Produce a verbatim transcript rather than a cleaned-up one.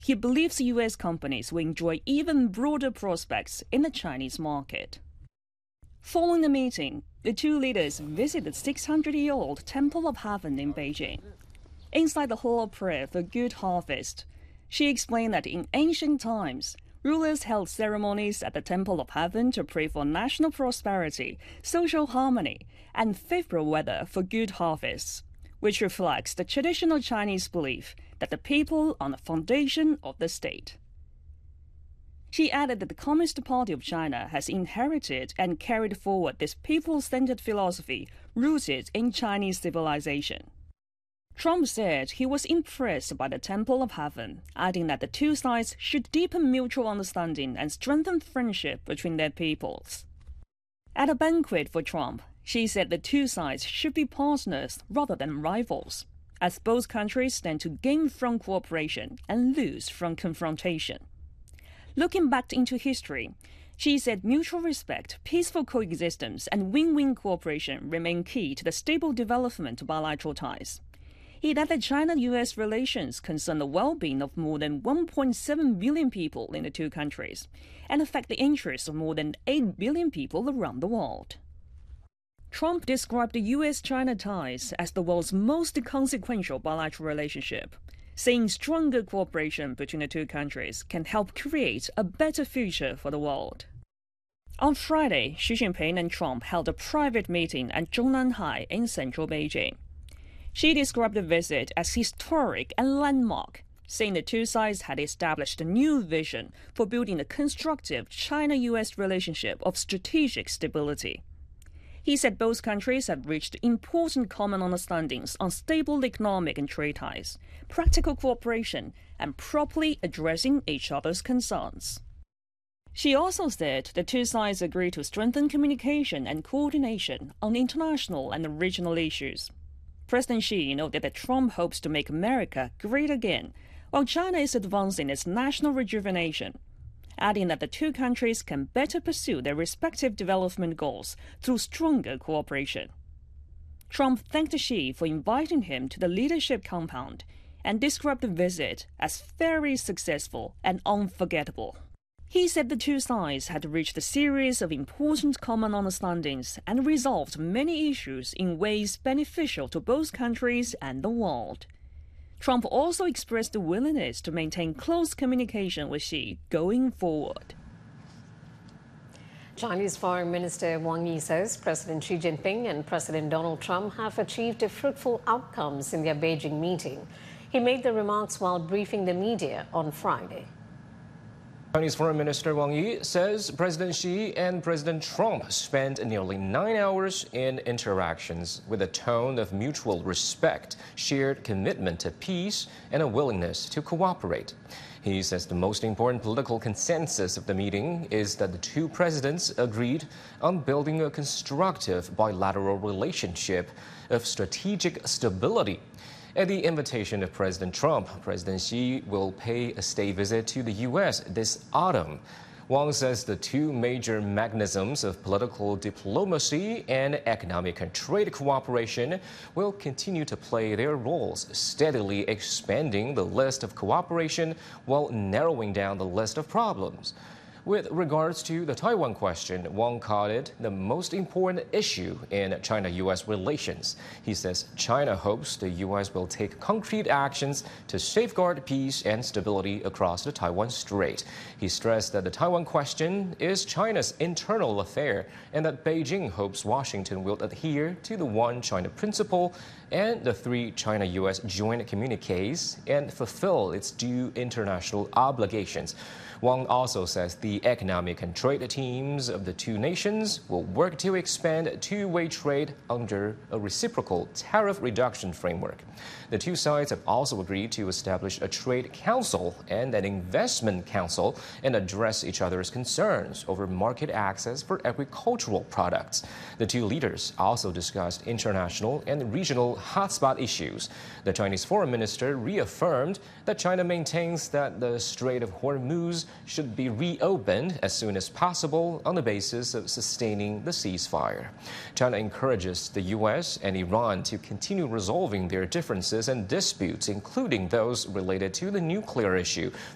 he believes U S companies will enjoy even broader prospects in the Chinese market. Following the meeting, the two leaders visited the six hundred year old Temple of Heaven in Beijing. Inside the Hall of Prayer for Good Harvest, Xi explained that in ancient times, rulers held ceremonies at the Temple of Heaven to pray for national prosperity, social harmony, and favorable weather for good harvests, which reflects the traditional Chinese belief that the people are the foundation of the state. She added that the Communist Party of China has inherited and carried forward this people-centered philosophy rooted in Chinese civilization. Trump said he was impressed by the Temple of Heaven, adding that the two sides should deepen mutual understanding and strengthen friendship between their peoples. At a banquet for Trump, she said the two sides should be partners rather than rivals, as both countries stand to gain from cooperation and lose from confrontation. Looking back into history, she said mutual respect, peaceful coexistence, and win-win cooperation remain key to the stable development of bilateral ties. He added that China-U S relations concern the well-being of more than one point seven billion people in the two countries and affect the interests of more than eight billion people around the world. Trump described the U S China ties as the world's most consequential bilateral relationship, saying stronger cooperation between the two countries can help create a better future for the world. On Friday, Xi Jinping and Trump held a private meeting at Zhongnanhai in central Beijing. Xi described the visit as historic and landmark, saying the two sides had established a new vision for building a constructive China-U S relationship of strategic stability. He said both countries have reached important common understandings on stable economic and trade ties, practical cooperation, and properly addressing each other's concerns. She also said the two sides agreed to strengthen communication and coordination on international and regional issues. President Xi noted that Trump hopes to make America great again, while China is advancing its national rejuvenation, adding that the two countries can better pursue their respective development goals through stronger cooperation. Trump thanked Xi for inviting him to the leadership compound and described the visit as very successful and unforgettable. He said the two sides had reached a series of important common understandings and resolved many issues in ways beneficial to both countries and the world. Trump also expressed a willingness to maintain close communication with Xi going forward. Chinese Foreign Minister Wang Yi says President Xi Jinping and President Donald Trump have achieved fruitful outcomes in their Beijing meeting. He made the remarks while briefing the media on Friday. Chinese Foreign Minister Wang Yi says President Xi and President Trump spent nearly nine hours in interactions with a tone of mutual respect, shared commitment to peace, and a willingness to cooperate. He says the most important political consensus of the meeting is that the two presidents agreed on building a constructive bilateral relationship of strategic stability. At the invitation of President Trump, President Xi will pay a state visit to the U S this autumn. Wang says the two major mechanisms of political diplomacy and economic and trade cooperation will continue to play their roles, steadily expanding the list of cooperation while narrowing down the list of problems. With regards to the Taiwan question, Wang called it the most important issue in China-U S relations. He says China hopes the U S will take concrete actions to safeguard peace and stability across the Taiwan Strait. He stressed that the Taiwan question is China's internal affair and that Beijing hopes Washington will adhere to the One China principle and the three China-U S joint communiques and fulfill its due international obligations. Wang also says the economic and trade teams of the two nations will work to expand two-way trade under a reciprocal tariff reduction framework. The two sides have also agreed to establish a trade council and an investment council and address each other's concerns over market access for agricultural products. The two leaders also discussed international and regional hotspot issues. The Chinese foreign minister reaffirmed that China maintains that the Strait of Hormuz should be reopened as soon as possible on the basis of sustaining the ceasefire. China encourages the U S and Iran to continue resolving their differences and disputes, including those related to the nuclear issue,